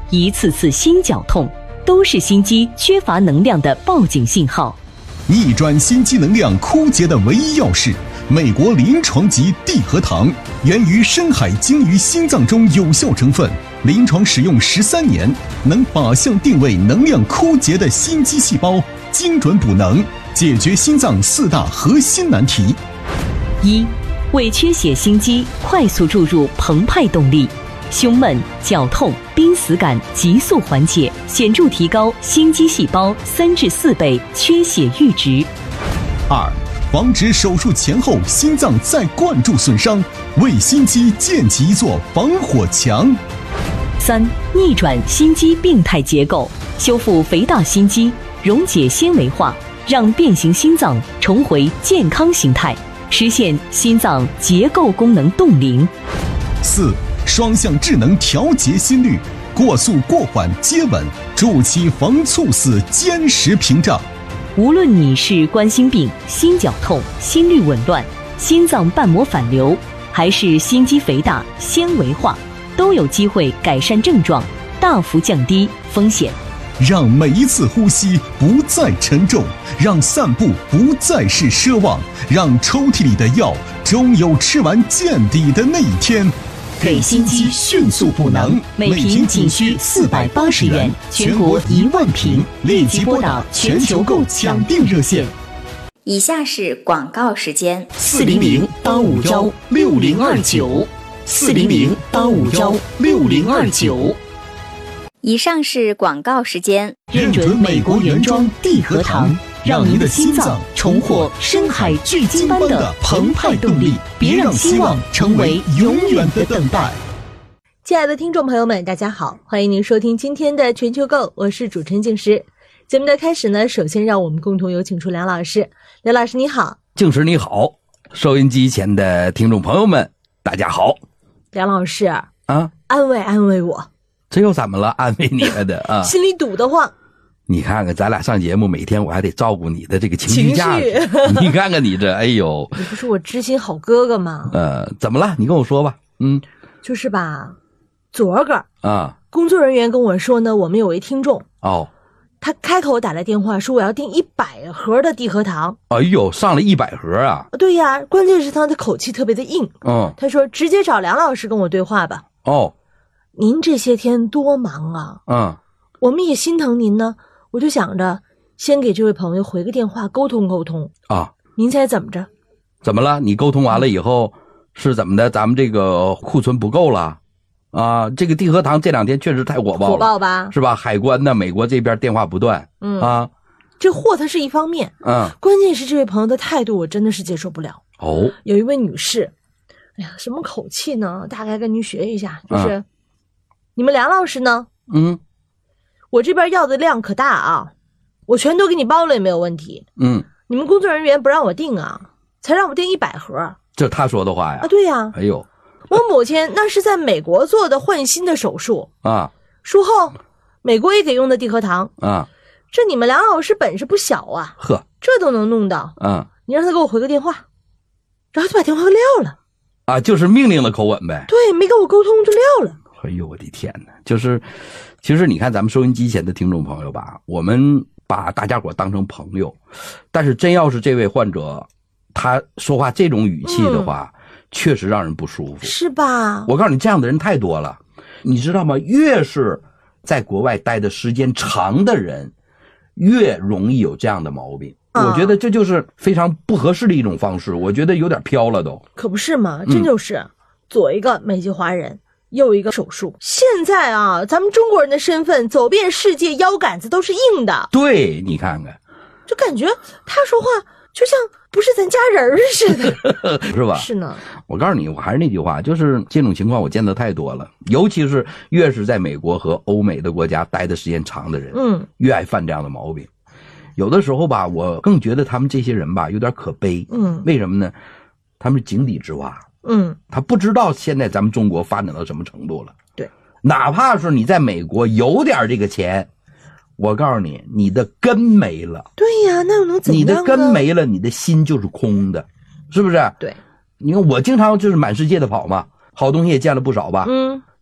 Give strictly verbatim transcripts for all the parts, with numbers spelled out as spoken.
一次次心绞痛，都是心肌缺乏能量的报警信号。 逆转心肌能量枯竭的唯一钥匙，美国临床级地核糖，源于深海鲸鱼心脏中有效成分，临床使用十三年，能靶向定位能量枯竭的心肌细胞，精准补能，解决心脏四大核心难题。 一、为缺血心肌快速注入澎湃动力，胸闷、绞痛、濒死感急速缓解，显著提高心肌细胞三至四倍缺血阈值。 二、防止手术前后心脏再灌注损伤，为心肌建起一座防火墙。 三、逆转心肌病态结构，修复肥大心肌，溶解纤维化，让变形心脏重回健康形态，实现心脏结构功能冻龄。 四、双向智能调节心率，过速过缓接稳，筑起防猝死坚实屏障。 无论你是冠心病、心绞痛、心律紊乱、心脏瓣膜反流，还是心肌肥大、纤维化，都有机会改善症状，大幅降低风险。 让每一次呼吸不再沉重，让散步不再是奢望，让抽屉里的药终有吃完见底的那一天。 给心肌迅速补能，每瓶仅需四百八十元，全国一万瓶，立即拨打全球购抢订热线。 以下是广告时间： 四零零八五幺六零二九，四零零八五幺六零二九。 以上是广告时间。 认准美国原装地核糖，让您的心脏重获深海巨鲸般的澎湃动力，别让希望成为永远的等待。 亲爱的听众朋友们，大家好，欢迎您收听今天的全球购，我是主持人静时。节目的开始呢，首先让我们共同有请出梁老师。梁老师你好。 静时你好，收音机前的听众朋友们大家好。 梁老师啊，安慰安慰我。 这又怎么了？安慰你了的啊？ 心里堵得慌。 你看看咱俩上节目，每天我还得照顾你的这个情绪价值。你看看你这，哎呦！ 你不是我知心好哥哥吗？ 呃，怎么了？你跟我说吧。嗯， 就是吧，昨个啊， 工作人员跟我说呢，我们有位听众哦， 他开口打来电话说我要订一百盒的地核糖。 哎呦，上了一百盒啊！ 对呀，关键是他的口气特别的硬。 嗯， 他说直接找梁老师跟我对话吧。 哦。 您这些天多忙啊， 嗯， 我们也心疼您呢，我就想着先给这位朋友回个电话沟通沟通啊。 您猜怎么着？ 怎么了？你沟通完了以后是怎么的？咱们这个库存不够了啊？这个地核糖这两天确实太火爆了， 火爆吧？ 是吧？海关呢，美国这边电话不断，嗯啊， 这货它是一方面， 嗯， 关键是这位朋友的态度我真的是接受不了。 哦， 有一位女士，哎呀，什么口气呢？大概跟您学一下，就是。嗯，你们梁老师呢？ 嗯， 我这边要的量可大啊，我全都给你包了也没有问题。 嗯， 你们工作人员不让我订啊，才让我订一百盒。 这他说的话呀？ 啊，对呀。 哎呦， 我母亲那是在美国做的换心的手术啊， 术后美国也给用的地核糖啊， 这你们梁老师本事不小啊， 呵， 这都能弄到。 嗯， 你让他给我回个电话，然后就把电话给撂了。 啊，就是命令的口吻呗。 对，没跟我沟通就撂了。 哎呦我的天哪，就是其实你看咱们收音机前的听众朋友吧，我们把大家伙当成朋友，但是真要是这位患者他说话这种语气的话、嗯、确实让人不舒服， 是吧？ 我告诉你，这样的人太多了，你知道吗？越是在国外待的时间长的人越容易有这样的毛病、啊、我觉得这就是非常不合适的一种方式，我觉得有点飘了都。 可不是嘛，真就是、嗯、左一个美籍华人又一个手术，现在啊，咱们中国人的身份走遍世界，腰杆子都是硬的。 对，你看看， 就感觉他说话就像不是咱家人似的， 是吧？ 是呢。 我告诉你，我还是那句话，就是这种情况我见得太多了，尤其是越是在美国和欧美的国家待的时间长的人，嗯，越爱犯这样的毛病。有的时候吧，我更觉得他们这些人吧有点可悲，嗯，为什么呢？他们是井底之蛙。嗯，他不知道现在咱们中国发展到什么程度了。 对， 哪怕是你在美国有点这个钱，我告诉你，你的根没了。 对呀，那又能怎样呢？ 你的根没了，你的心就是空的，是不是？ 对， 你看我经常就是满世界的跑嘛，好东西也见了不少吧。嗯，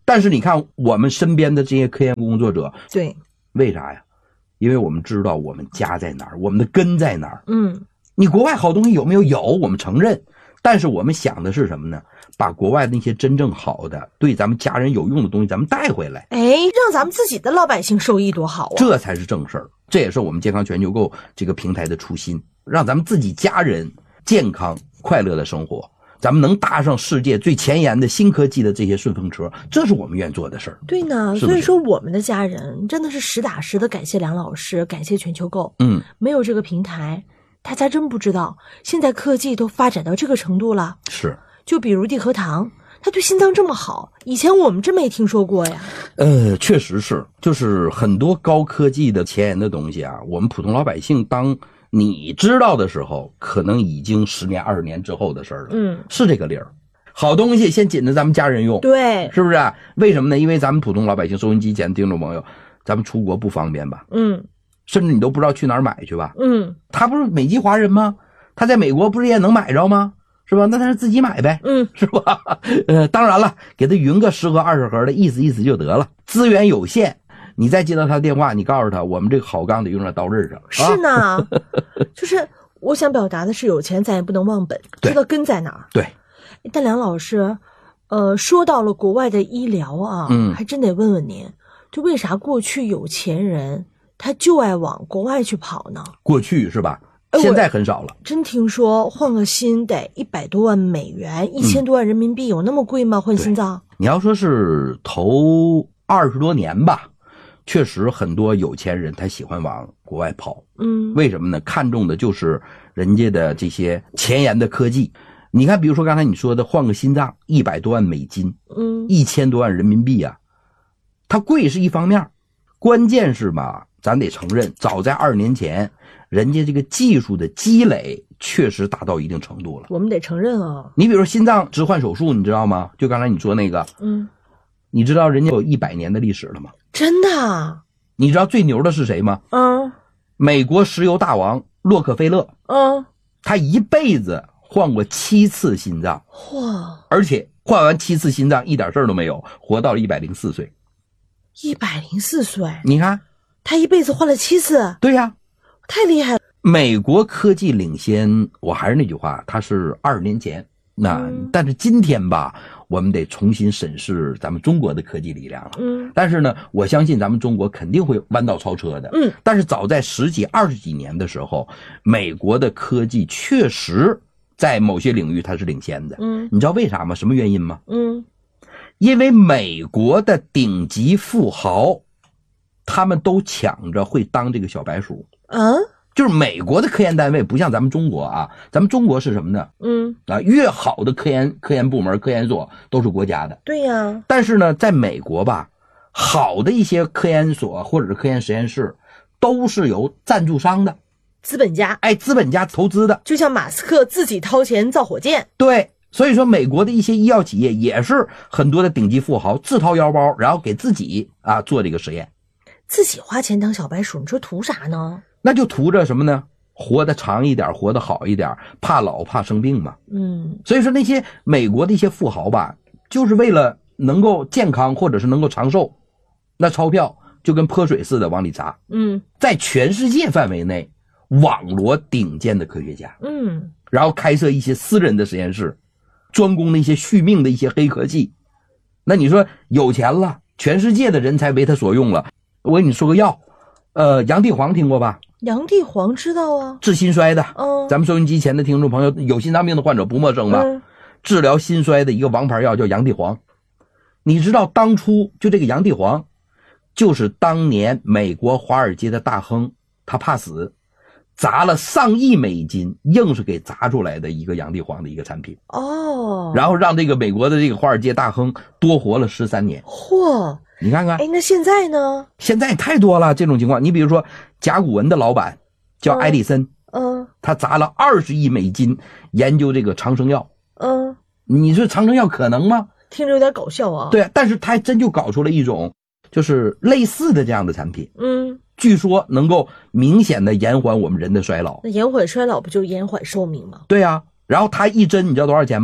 但是你看我们身边的这些科研工作者， 对， 为啥呀？因为我们知道我们家在哪儿，我们的根在哪儿。 嗯，你国外好东西有没有？有，我们承认。但是我们想的是什么呢？把国外的那些真正好的、对咱们家人有用的东西咱们带回来。 哎，让咱们自己的老百姓受益多好啊！ 这才是正事儿。这也是我们健康全球购这个平台的初心，让咱们自己家人健康快乐的生活，咱们能搭上世界最前沿的新科技的这些顺风车，这是我们愿做的事儿。 对呢，所以说我们的家人真的是实打实的感谢梁老师，感谢全球购。 嗯， 没有这个平台，大家真不知道现在科技都发展到这个程度了。 是， 就比如地核糖，它对心脏这么好，以前我们真没听说过呀。 呃，确实是，就是很多高科技的前沿的东西啊，我们普通老百姓当你知道的时候，可能已经十年、二十年之后的事儿了。 嗯， 是这个理儿。好东西先紧着咱们家人用， 对， 是不是、啊？为什么呢？因为咱们普通老百姓、收音机前的听众朋友，咱们出国不方便吧？ 嗯， 甚至你都不知道去哪儿买去吧？ 嗯， 他不是美籍华人吗？他在美国不是也能买着吗？是吧？那他是自己买呗， 嗯， 是吧？呃，当然了，给他匀个十盒、二十盒的，意思意思就得了。资源有限，你再接到他电话，你告诉他，我们这个好钢得用在刀刃上。 是呢，啊、就是我想表达的是，有钱咱也不能忘本，知道根在哪儿。 对。 但梁老师，呃，说到了国外的医疗啊， 嗯， 还真得问问您，就为啥过去有钱人他就爱往国外去跑呢？ 过去是吧？现在很少了。 真听说换个心得一百多万美元，一千多万人民币，有那么贵吗？换心脏？ 你要说是头二十多年吧，确实很多有钱人他喜欢往国外跑。 嗯， 为什么呢？看重的就是人家的这些前沿的科技。你看，比如说刚才你说的换个心脏，一百多万美金， 嗯， 一千多万人民币啊，它贵是一方面，关键是吧，咱得承认，早在二十年前，人家这个技术的积累确实达到一定程度了。 我们得承认啊。 你比如说心脏置换手术，你知道吗？就刚才你说那个， 嗯， 你知道人家有一百年的历史了吗？ 真的？ 你知道最牛的是谁吗？ 嗯， 美国石油大王洛克菲勒。 嗯， 他一辈子换过七次心脏， 哇！ 而且换完七次心脏一点事儿都没有，活到了一百零四岁。 一百零四岁， 你看他一辈子换了七次。 对呀， 太厉害了。 美国科技领先，我还是那句话，它是二十年前。那、嗯、但是今天吧，我们得重新审视咱们中国的科技力量了。 嗯， 但是呢，我相信咱们中国肯定会弯道超车的。 嗯， 但是早在十几、二十几年的时候，美国的科技确实在某些领域它是领先的。 嗯， 你知道为啥吗？什么原因吗？ 嗯， 因为美国的顶级富豪，他们都抢着会当这个小白鼠。 嗯。 就是美国的科研单位不像咱们中国啊，咱们中国是什么呢？ 嗯啊，越好的科研科研部门、科研所都是国家的。 对呀。 但是呢，在美国吧，好的一些科研所或者是科研实验室，都是由赞助商的资本家， 哎，资本家投资的， 就像马斯克自己掏钱造火箭。 对，所以说美国的一些医药企业也是很多的顶级富豪自掏腰包，然后给自己啊做这个实验， 自己花钱当小白鼠，你说图啥呢？ 那就图着什么呢？活得长一点，活得好一点，怕老怕生病嘛。 嗯， 所以说那些美国的一些富豪吧，就是为了能够健康或者是能够长寿，那钞票就跟泼水似的往里砸。 嗯， 在全世界范围内网罗顶尖的科学家， 嗯， 然后开设一些私人的实验室，专攻那些续命的一些黑科技。那你说有钱了，全世界的人才为他所用了。我给你说个药，呃，洋地黄听过吧？ 洋地黄知道啊， 治心衰的。 嗯， 咱们收音机前的听众朋友，有心脏病的患者不陌生吧？ 嗯， 治疗心衰的一个王牌药叫洋地黄。你知道当初就这个洋地黄，就是当年美国华尔街的大亨，他怕死，砸了上亿美金，硬是给砸出来的一个洋地黄的一个产品。 哦， 然后让这个美国的这个华尔街大亨多活了十三年。 嚯！ 你看看， 哎，那现在呢？ 现在太多了这种情况。你比如说甲骨文的老板叫埃里森， 嗯，嗯他砸了二十亿美金研究这个长生药。 嗯， 你说长生药可能吗？ 听着有点搞笑啊。 对，但是他还真就搞出了一种就是类似的这样的产品。 嗯， 据说能够明显的延缓我们人的衰老。 那延缓衰老不就延缓寿命吗？ 对啊，然后他一针你知道多少钱吗？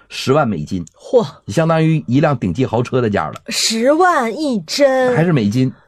十万美金， 嚯， 相当于一辆顶级豪车的价了。 十万一针， 还是美金。